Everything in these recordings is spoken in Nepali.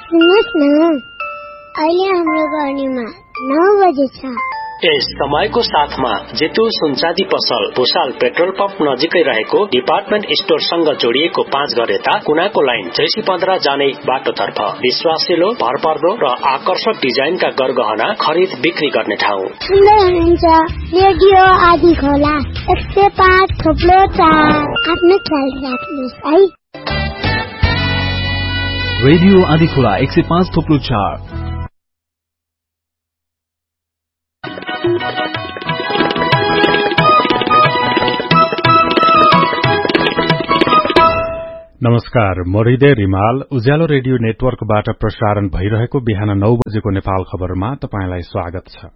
सुन्नुहोस् न, अहिले हाम्रो गर्नीमा 9 बजे छ। यस समयको साथमा जेतु सुनचाँदी पसल भुसाल पेट्रोल पम्प नजिकै रहेको डिपार्टमेन्ट स्टोरसँग जोडिएको 5 घर यता कुनाको लाइन जैसी 15 जाने बाटोतर्फ विश्वासिलो, भरपर्दो र आकर्षक डिजाइनका गरगहना खरिद बिक्री गर्ने ठाउँ। सुन्दै हुनुहुन्छ रेडियो आदि खोला 105.4। आफ्नो ख्याल राख्नुहोस् है। रेडियो आदि खोला 105.4। नमस्कार, म हृदय रिमाल। उज्यालो रेडियो नेटवर्कबाट प्रसारण भइरहेको बिहान 9 बजेको नेपाल खबरमा तपाईंलाई स्वागत छ।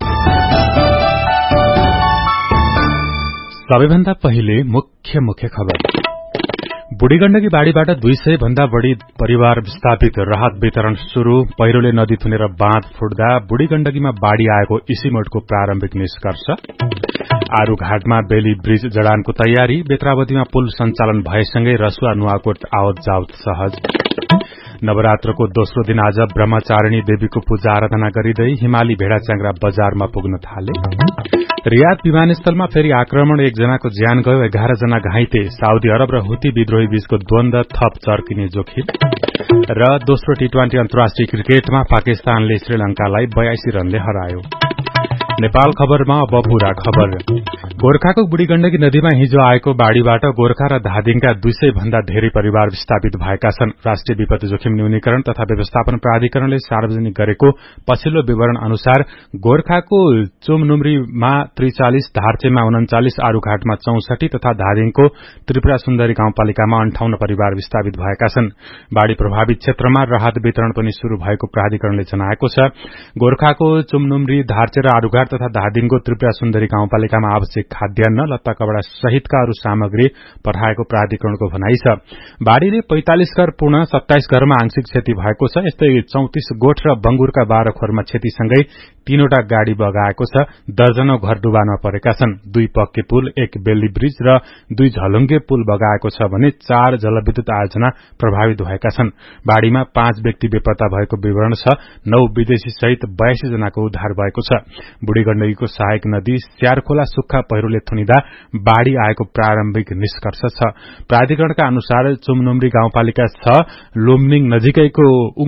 सबैभन्दा पहिले मुख्य खबर। बुढी गण्डकी बाढ़ीबाट 200 भन्दा बढ़ी परिवार विस्थापित, राहत वितरण शुरू। पहिरोले नदी थुनेर बाँध फुट्दा बुढी गण्डकीमा बाढ़ी आएको इसिमोडको प्रारम्भिक निष्कर्ष। आरूघाटमा बेली ब्रिज जडानको तयारी। बेत्रावतीमा पुल सञ्चालन भएसँगै रसुवा नुवाकोट आवत जावत सहज। नवरात्रको दोस्रो दिन आज ब्रह्मचारिणी देवीको पूजा आराधना गरिँदै हिमाली भेडा च्याङ्ग्रा बजारमा पुग्न थाले। रियाद विमानस्थलमा फेरि आक्रमण, 1 जनाको ज्यान गयो, 11 जना घाइते। साउदी अरब र हुती विद्रोही बीचको द्वन्द थप चर्किने जोखिम। र दोस्रो टी20 अन्तर्राष्ट्रिय क्रिकेटमा पाकिस्तानले श्रीलंकालाई 82 रनले हरायो। नेपाल खबरमा अब पूरा खबर। गोर्खाको बुढी गण्डकी नदीमा हिजो आएको बाढ़ीबाट गोर्खा र धादिङका 200 भन्दा धेरै परिवार विस्थापित भएका छन्। राष्ट्रिय विपत्ति जोखिम न्यूनीकरण तथा व्यवस्थापन प्राधिकरणले सार्वजनिक गरेको पछिल्लो विवरण अनुसार गोर्खाको चुमनुम्रीमा 43, धारचेमा 39, आरूघाटमा 64 तथा धादिङको त्रिपुरा सुन्दरी गाउँपालिकामा 58 परिवार विस्थापित भएका छन्। बाढ़ी प्रभावित क्षेत्रमा राहत वितरण पनि शुरू भएको प्राधिकरणले जनाएको छ। गोर्खाको चुमनुम्री, धारचे र आरूघाट तथा धादिङको त्रिपुरा सुन्दरी गाउँपालिकामा आवश्यक खाद्यान्न, लत्ता कपड़ा सहितका अरू सामग्री पठाएको प्राधिकरणको भनाइ छ। बाढ़ीले 45 घर पूर्ण, 27 घरमा आंशिक क्षति भएको छ। यस्तै 34 गोठ र बंगुरका 12 खोरमा क्षतिसँगै 3वटा गाड़ी बगाएको छ। दर्जनौं घर डुबानमा परेका छन्। 2 पक्के पुल, 1 बेली ब्रिज र 2 झलुङ्गे पुल बगाएको छ भने 4 जलविद्युत आयोजना प्रभावित भएका छन्। बाढ़ीमा 5 व्यक्ति बेपत्ता भएको विवरण छ। 9 विदेशी सहित 82 जनाको उद्धार भएको छ। बुढी गण्डकीको सहायक नदी स्यारखोला सुक्खा पहिरोले थुनिदा बाढ़ी आएको प्रारम्भिक निष्कर्ष छ। प्राधिकरणका अनुसार चुमनुम्री गाउँपालिका 6 लुम्निङ नजिकैको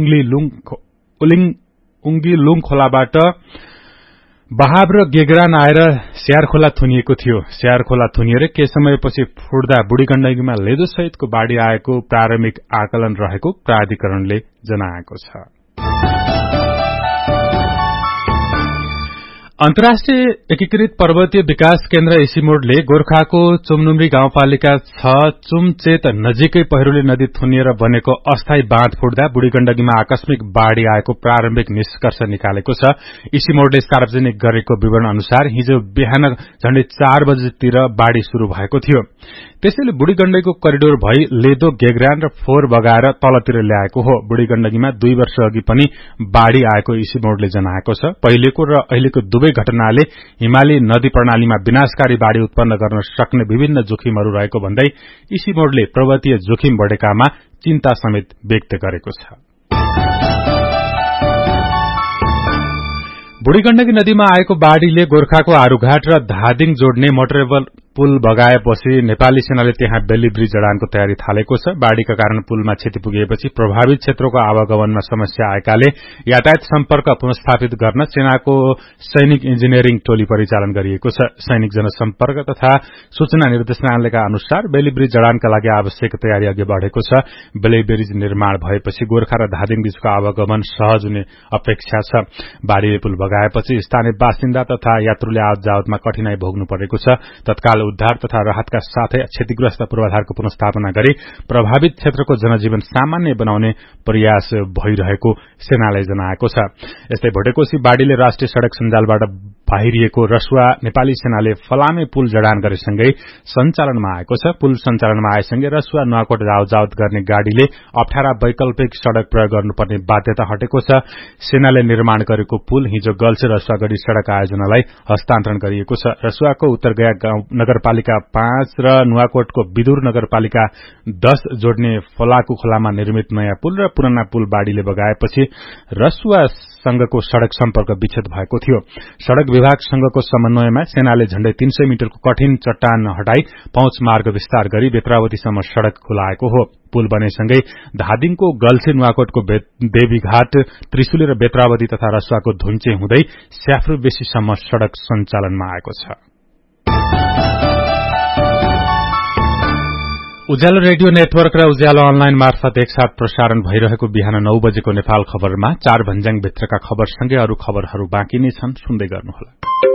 उङ्गी खोलाबाट बहाव र गेगरान आएर स्यारखोला थुनिएको थियो। स्यारखोला थुनिएर केही समयपछि फुट्दा बुढी गण्डकीमा लेदो सहितको बाढ़ी आएको प्रारम्भिक आकलन रहेको प्राधिकरणले जनाएको छ। अन्तर्राष्ट्रिय एकीकृत पर्वतीय विकास केन्द्र इसिमोडले गोर्खाको चुमनुम्री गाउँपालिका 6 चुमचेत नजिकै पहिरोले नदी थुनिएर बनेको अस्थायी बाँध फुट्दा बुढी गण्डकीमा आकस्मिक बाढ़ी आएको प्रारम्भिक निष्कर्ष निकालेको छ। इसिमोडले सार्वजनिक गरेको विवरण अनुसार हिजो बिहान झण्डै 4 बजेतिर बाढ़ी शुरू भएको थियो। त्यसैले बुढी गण्डकीको करिडोर भई लेदो, गेगरान र फोहोर बगाएर तलतिर ल्याएको हो। बुढी गण्डकीमा 2 वर्ष अघि पनि बाढ़ी आएको इसिमोडले जनाएको छ। पहिलेको र अहिलेको दुवै घटनाले हिमाली नदी प्रणालीमा विनाशकारी बाढ़ी उत्पन्न गर्न सक्ने विभिन्न जोखिमहरू रहेको भन्दै इसिमोडले पर्वतीय जोखिम बढ़ेकामा चिन्ता समेत व्यक्त गरेको छ। बुढी गण्डकी नदीमा आएको बाढ़ीले गोर्खाको आरूघाट र धादिङ जोड्ने मोटरेबल पुल बगाएपछि नेपाली सेनाले त्यहाँ बेली ब्रिज जडानको तयारी थालेको छ। बाढ़ीका कारण पुलमा क्षति पुगेपछि प्रभावित क्षेत्रको आवागमनमा समस्या आएकाले यातायात सम्पर्क पुनर्स्थापित गर्न सेनाको सैनिक इन्जिनियरिङ टोली परिचालन गरिएको छ। सैनिक जनसम्पर्क तथा सूचना निर्देशनालयका अनुसार बेली ब्रिज जडानका लागि आवश्यक तयारी अघि बढ़ेको छ। बेली ब्रिज निर्माण भएपछि गोर्खा र धादिङ बीचको आवागमन सहज हुने अपेक्षा छ। बाढ़ीले पुल बगाएपछि स्थानीय बासिन्दा तथा यात्रुले आवत जावतमा कठिनाई भोग्नु परेको छ। तत्काल उद्धार तथा राहतका साथै क्षतिग्रस्त पूर्वाधारको पुनर्स्थापना गरी प्रभावित क्षेत्रको जनजीवन सामान्य बनाउने प्रयास भइरहेको सेनाले जनाएको छ। यस्तै भोटेकोशी बाढ़ीले राष्ट्रिय सड़क सञ्जालबाट बाहिरिएको रसुवा नेपाली सेनाले फलामे पुल जडान गरेसँगै सञ्चालनमा आएको छ। पुल सञ्चालनमा आएसँगै रसुवा नुवाकोट आवजावत गर्ने गाड़ीले अप्ठ्यारा वैकल्पिक सड़क प्रयोग गर्नुपर्ने बाध्यता हटेको छ। सेनाले निर्माण गरेको पुल हिजो गल्से रसुवा गरी सड़क आयोजनालाई हस्तान्तरण गरिएको छ। रसुवाको उत्तरगया नगरपालिका 5 र नुवाकोटको विदुर नगरपालिका 10 जोड्ने फलाकु खोलामा निर्मित नयाँ पुल र पुराना पुल बाढ़ीले बगाएपछि रसुवासँगको सड़क सम्पर्क विच्छेद भएको थियो। सड़क विभागसँगको समन्वयमा सेनाले झण्डै 300 मिटरको कठिन चट्टान हटाई पहुँच मार्ग विस्तार गरी बेत्रावतीसम्म सड़क खुलाएको हो। पुल बनेसँगै धादिङको गल्से नुवाकोटको देवीघाट, त्रिशुली र बेत्रावती तथा रसुवाको धुन्चे हुँदै स्याफ्रुबेसीसम्म सड़क सञ्चालनमा आएको छ। उज्यालो रेडियो नेटवर्क र उज्यालो अनलाइन मार्फत एकसाथ प्रसारण भइरहेको बिहान 9 बजेको नेपाल खबरमा 4 भन्ज्याङ भित्रका खबरसँगै अरू खबरहरू बाँकी नै छन्, सुन्दै गर्नुहोला।